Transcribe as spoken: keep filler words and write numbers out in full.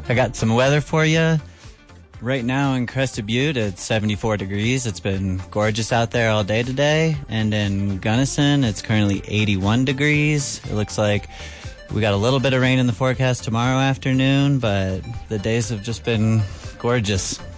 I got some weather for you. Right now in Crested Butte, it's seventy-four degrees. It's been gorgeous out there all day today. And in Gunnison, it's currently eighty-one degrees. It looks like we got a little bit of rain in the forecast tomorrow afternoon, but the days have just been gorgeous.